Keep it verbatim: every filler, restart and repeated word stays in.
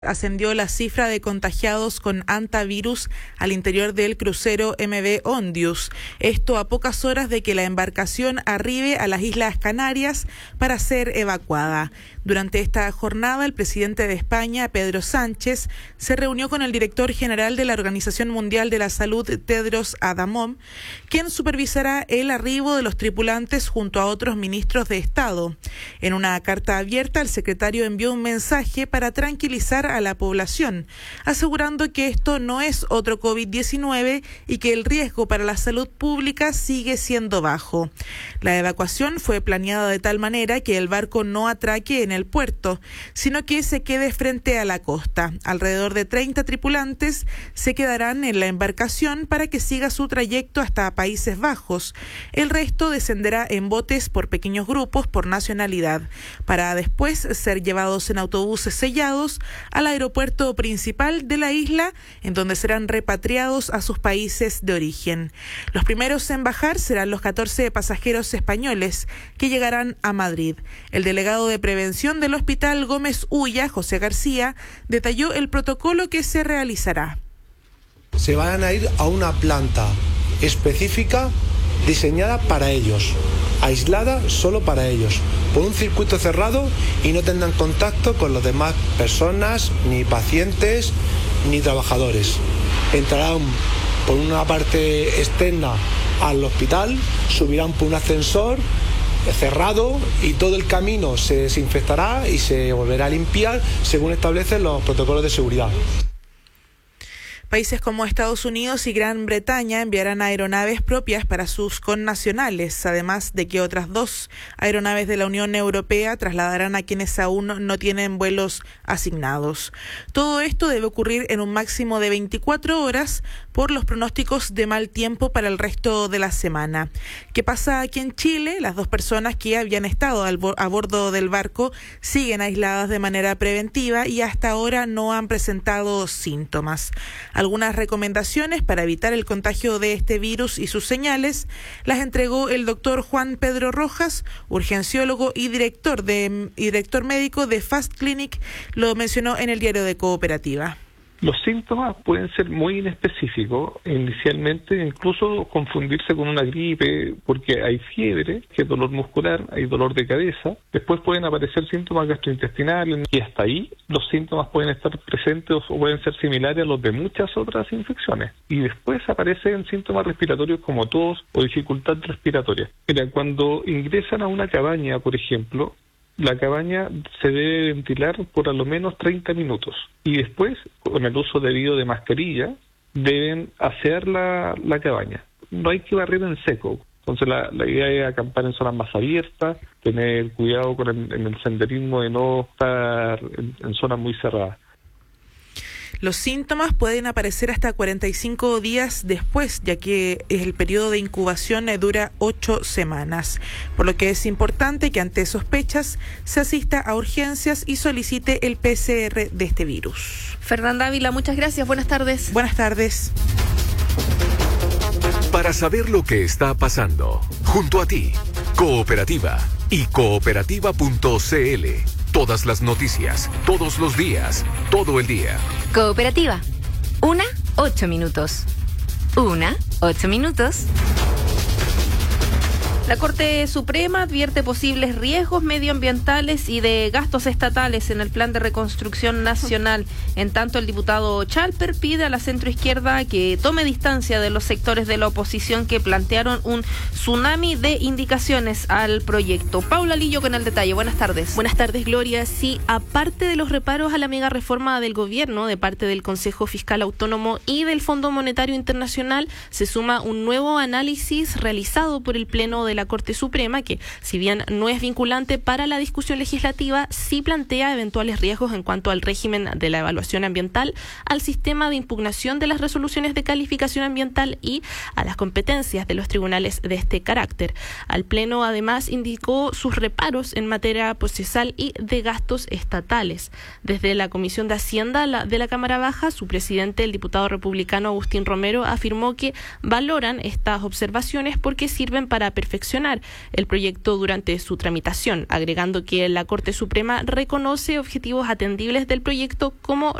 Ascendió la cifra de contagiados con hantavirus al interior del crucero M V Ondius. Esto a pocas horas de que la embarcación arribe a las Islas Canarias para ser evacuada. Durante esta jornada, el presidente de España, Pedro Sánchez, se reunió con el director general de la Organización Mundial de la Salud, Tedros Adhanom, quien supervisará el arribo de los tripulantes junto a otros ministros de Estado. En una carta abierta, el secretario envió un mensaje para tranquilizar a la población, asegurando que esto no es otro COVID diecinueve y que el riesgo para la salud pública sigue siendo bajo. La evacuación fue planeada de tal manera que el barco no atraque en el puerto, sino que se quede frente a la costa. Alrededor de treinta tripulantes se quedarán en la embarcación para que siga su trayecto hasta Países Bajos. El resto descenderá en botes por pequeños grupos por nacionalidad, para después ser llevados en autobuses sellados al aeropuerto principal de la isla, en donde serán repatriados a sus países de origen. Los primeros en bajar serán los catorce pasajeros españoles que llegarán a Madrid. El delegado de prevención del Hospital Gómez Ulla, José García, detalló el protocolo que se realizará. Se van a ir a una planta específica diseñada para ellos, aislada solo para ellos, por un circuito cerrado, y no tendrán contacto con las demás personas, ni pacientes, ni trabajadores. Entrarán por una parte externa al hospital, subirán por un ascensor cerrado y todo el camino se desinfectará y se volverá a limpiar según establecen los protocolos de seguridad. Países como Estados Unidos y Gran Bretaña enviarán aeronaves propias para sus connacionales, además de que otras dos aeronaves de la Unión Europea trasladarán a quienes aún no tienen vuelos asignados. Todo esto debe ocurrir en un máximo de veinticuatro horas por los pronósticos de mal tiempo para el resto de la semana. ¿Qué pasa aquí en Chile? Las dos personas que habían estado al bo- a bordo del barco siguen aisladas de manera preventiva y hasta ahora no han presentado síntomas. Algunas recomendaciones para evitar el contagio de este virus y sus señales las entregó el doctor Juan Pedro Rojas, urgenciólogo y director, de, y director médico de Fast Clinic, lo mencionó en el diario de Cooperativa. Los síntomas pueden ser muy inespecíficos, inicialmente incluso confundirse con una gripe, porque hay fiebre, que es dolor muscular, hay dolor de cabeza, después pueden aparecer síntomas gastrointestinales y hasta ahí los síntomas pueden estar presentes o pueden ser similares a los de muchas otras infecciones. Y después aparecen síntomas respiratorios como tos o dificultad respiratoria. Mira, cuando ingresan a una cabaña, por ejemplo, la cabaña se debe ventilar por a lo menos treinta minutos y después, con el uso debido de mascarilla, deben asear la, la cabaña. No hay que barrer en seco. Entonces la, la idea es acampar en zonas más abiertas, tener cuidado con el, en el senderismo de no estar en, en zonas muy cerradas. Los síntomas pueden aparecer hasta cuarenta y cinco días después, ya que el periodo de incubación dura ocho semanas, por lo que es importante que ante sospechas se asista a urgencias y solicite el P C R de este virus. Fernanda Ávila, muchas gracias. Buenas tardes. Buenas tardes. Para saber lo que está pasando, junto a ti, Cooperativa y cooperativa punto c l. Todas las noticias, todos los días, todo el día. Cooperativa. Una, ocho minutos. Una, ocho minutos. La Corte Suprema advierte posibles riesgos medioambientales y de gastos estatales en el Plan de Reconstrucción Nacional. En tanto, el diputado Chalper pide a la centroizquierda que tome distancia de los sectores de la oposición que plantearon un tsunami de indicaciones al proyecto. Paula Lillo con el detalle. Buenas tardes. Buenas tardes, Gloria. Sí, aparte de los reparos a la mega reforma del gobierno de parte del Consejo Fiscal Autónomo y del Fondo Monetario Internacional, se suma un nuevo análisis realizado por el Pleno de la Corte Suprema que, si bien no es vinculante para la discusión legislativa, sí plantea eventuales riesgos en cuanto al régimen de la evaluación ambiental, al sistema de impugnación de las resoluciones de calificación ambiental y a las competencias de los tribunales de este carácter. Al Pleno, además, indicó sus reparos en materia procesal y de gastos estatales. Desde la Comisión de Hacienda de la Cámara Baja, su presidente, el diputado republicano Agustín Romero, afirmó que valoran estas observaciones porque sirven para perfeccionar perfeccionar el proyecto durante su tramitación, agregando que la Corte Suprema reconoce objetivos atendibles del proyecto como